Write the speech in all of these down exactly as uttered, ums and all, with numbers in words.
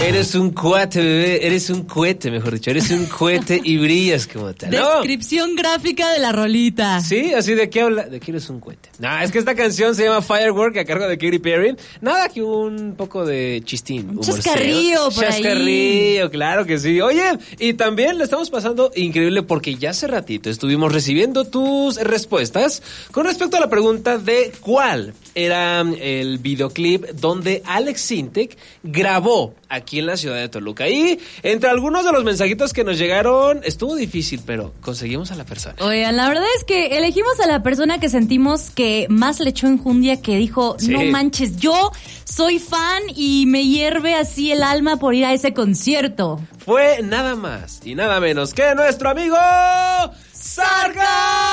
Eres un cohete, bebé. Eres un cohete, mejor dicho. Eres un cohete y brillas como tal. Descripción ¿no? gráfica de la rolita. Sí, así de qué habla. De que eres un cohete. No, es que esta canción se llama Firework, a cargo de Katy Perry. Nada que un poco de chistín. Un chascarrillo por Chascarrillo, ahí. Chascarrillo, claro que sí. Oye, y también le estamos pasando increíble porque ya hace ratito estuvimos recibiendo tus respuestas con respecto a la pregunta de cuál era el videoclip donde Alex Sintek grabó aquí en la ciudad de Toluca. Y entre algunos de los mensajitos que nos llegaron, estuvo difícil, pero conseguimos a la persona. Oigan, la verdad es que elegimos a la persona que sentimos que más le echó enjundia, que dijo, sí. no manches, yo soy fan y me hierve así el alma por ir a ese concierto. Fue nada más y nada menos que nuestro amigo Sarkar.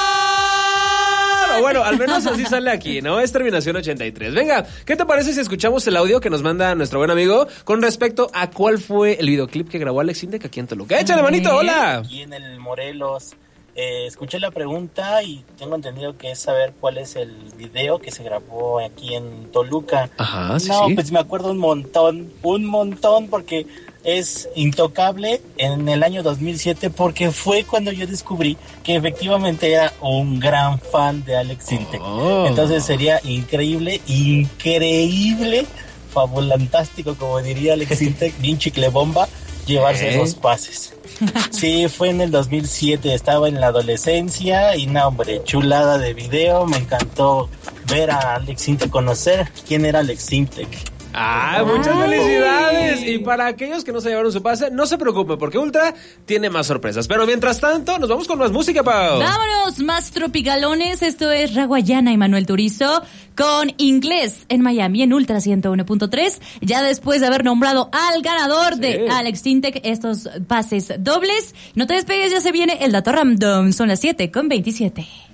O bueno, al menos así sale aquí, ¿no? Es terminación ochenta y tres. Venga, ¿qué te parece si escuchamos el audio que nos manda nuestro buen amigo con respecto a cuál fue el videoclip que grabó Alex Sintek aquí en Toluca? ¡Échale, manito! ¡Hola! Aquí en el Morelos. Eh, escuché la pregunta y tengo entendido que es saber cuál es el video que se grabó aquí en Toluca. Ajá, sí, No, sí. pues me acuerdo un montón, un montón, porque es intocable en el año dos mil siete, porque fue cuando yo descubrí que efectivamente era un gran fan de Alex Sintek. Oh. Entonces sería increíble, increíble, fabulantástico, como diría Alex Sintek, bien chicle bomba, llevarse ¿Eh? esos pases. Sí, fue en el dos mil siete, estaba en la adolescencia y no, hombre, chulada de video, me encantó ver a Alex Sintek, conocer quién era Alex Sintek. Ah, muchas felicidades. Y para aquellos que no se llevaron su pase, no se preocupen porque Ultra tiene más sorpresas. Pero mientras tanto, nos vamos con más música, Pau. Vámonos, más tropicalones. Esto es Raguayana y Manuel Turizo con Inglés en Miami en Ultra ciento uno punto tres. Ya después de haber nombrado al ganador sí. de Alex Sintek estos pases dobles. No te despegues, ya se viene el dato random. Son las siete con veintisiete.